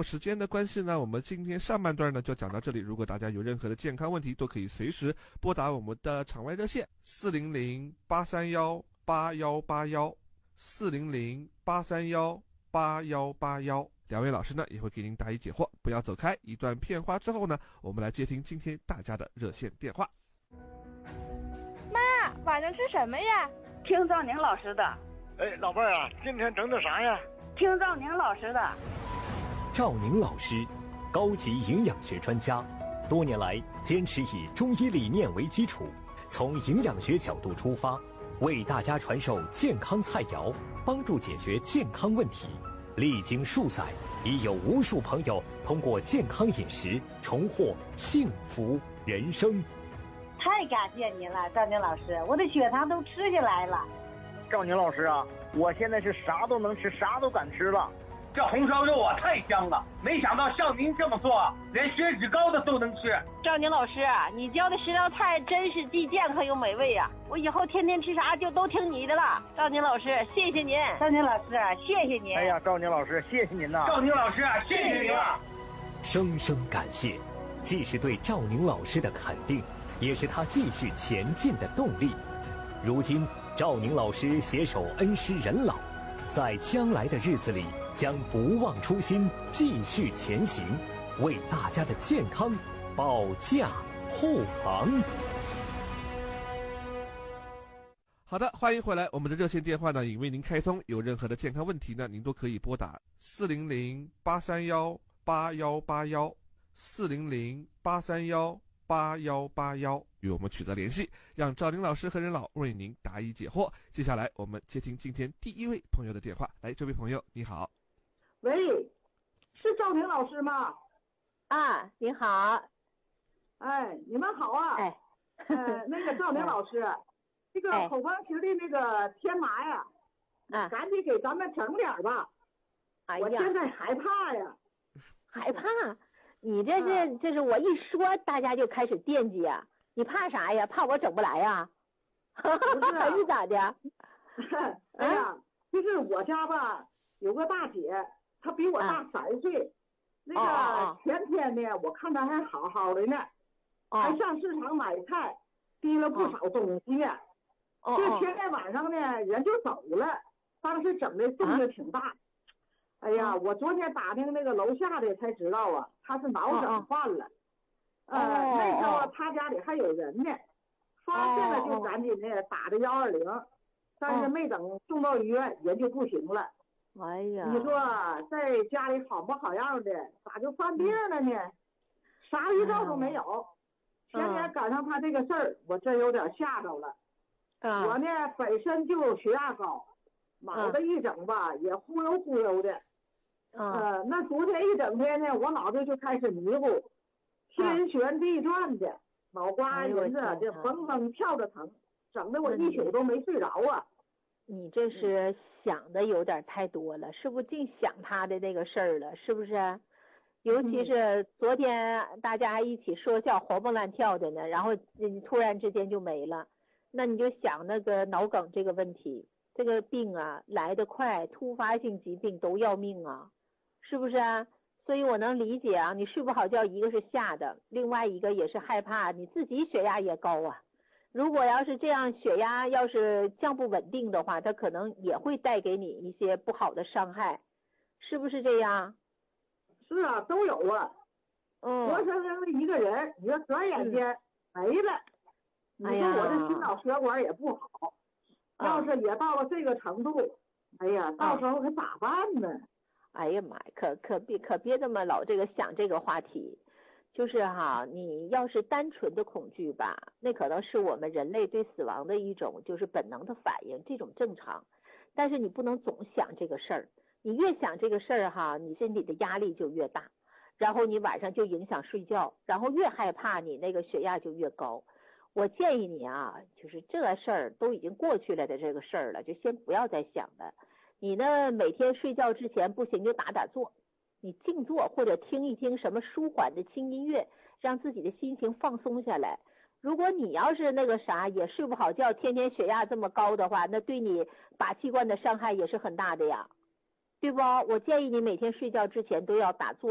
时间的关系呢，我们今天上半段呢就讲到这里。如果大家有任何的健康问题，都可以随时拨打我们的场外热线400-831-8181，400-831-8181。两位老师呢也会给您答疑解惑，不要走开。一段片花之后呢，我们来接听今天大家的热线电话。 妈，晚上吃什么呀？ 听赵宁老师的。 哎，老伴儿啊，今天整的啥呀？ 听赵宁老师的。 赵宁老师，高级营养学专家，多年来坚持以中医理念为基础，从营养学角度出发，为大家传授健康菜肴，帮助解决健康问题。历经数载，已有无数朋友通过健康饮食重获幸福人生。 太感谢您了，赵宁老师，我的血糖都吃下来了。 赵宁老师啊，我现在是啥都能吃，啥都敢吃了。 这红烧肉啊太香了，没想到像您这么做，连血脂高的都能吃。 赵宁老师，你教的食疗菜真是既健康又美味啊！我以后天天吃啥就都听你的了。赵宁老师，谢谢您。赵宁老师，谢谢您。 哎呀，赵宁老师，谢谢您呐。 赵宁老师，谢谢您了。 生生感谢，既是对赵宁老师的肯定，也是他继续前进的动力。如今，赵宁老师携手恩施人老，在将来的日子里将不忘初心，继续前行，为大家的健康保驾护航。 好的，欢迎回来。我们的热线电话呢已为您开通，有任何的健康问题呢，您都可以拨打400-831-8181，400-831-8181，与我们取得联系，让赵宁老师和任老为您答疑解惑。接下来我们接听今天第一位朋友的电话。来，这位朋友你好。 喂，是赵宁老师吗？ 啊，你好。 哎，你们好啊。 哎， 那个赵宁老师，这个口方群的那个天麻呀，赶紧给咱们整点吧。 哎呀， 我现在害怕呀。 害怕？你这是我一说，大家就开始惦记啊。你怕啥呀？怕我整不来呀？ 不是啊， 是咋的？ 哎呀，就是我家吧有个大姐，她比我大3岁。那个前天呢，我看她还好好的呢，还上市场买菜，提了不少东西呀。这前天晚上呢，人就走了，当时整的动静挺大。哎呀，我昨天打听那个楼下的才知道啊，她是脑梗犯了。那时候他家里还有人呢，发现了就赶紧的打的120，但是没等送到医院，人就不行了。 哎呀， 你说在家里好不好样的，咋就犯病了呢？啥预兆都没有。前年赶上他这个事儿，我真有点吓着了。我呢本身就血压高，脑袋一整吧也忽悠忽悠的。那昨天一整天呢，我脑袋就开始迷糊。天旋地转的，脑瓜子这蹦蹦跳着疼，整得我一宿都没睡着啊！ 你这是想的有点太多了，是不是净想他的那个事儿了？是不是？尤其是昨天大家一起说笑活蹦乱跳的呢，然后突然之间就没了，那你就想那个脑梗这个问题，这个病啊来得快，突发性疾病都要命啊，是不是啊？所以我能理解啊，你睡不好觉，一个是吓的，另外一个也是害怕，你自己血压也高啊。如果要是这样，血压要是降不稳定的话，它可能也会带给你一些不好的伤害，是不是这样？ 是啊，都有啊。活生生的一个人，你说转眼间没了。你说我这心脑血管也不好，要是也到了这个程度，哎呀，到时候可咋办呢？ 哎呀妈呀，可别这么老想这个话题，就是哈，你要是单纯的恐惧吧，那可能是我们人类对死亡的一种就是本能的反应，这种正常。但是你不能总想这个事儿，你越想这个事儿哈，你身体的压力就越大，然后你晚上就影响睡觉，然后越害怕你那个血压就越高。我建议你啊，就是这事儿都已经过去了的这个事儿了，就先不要再想了。你呢，每天睡觉之前不行就打坐，你静坐或者听一听什么舒缓的轻音乐，让自己的心情放松下来。如果你要是那个啥也睡不好觉，天天血压这么高的话，那对你靶器官的伤害也是很大的呀，对不？我建议你每天睡觉之前都要打坐。